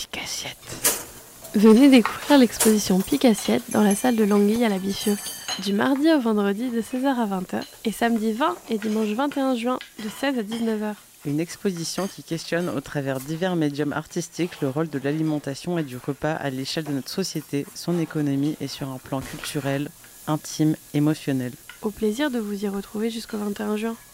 Pique-Assiette. Venez découvrir l'exposition Pique-Assiette dans la salle de l'Anguille à la Bifurque, du mardi au vendredi de 16h à 20h et samedi 20 et dimanche 21 juin de 16 à 19h. Une exposition qui questionne au travers divers médiums artistiques le rôle de l'alimentation et du repas à l'échelle de notre société, son économie et sur un plan culturel, intime, émotionnel. Au plaisir de vous y retrouver jusqu'au 21 juin.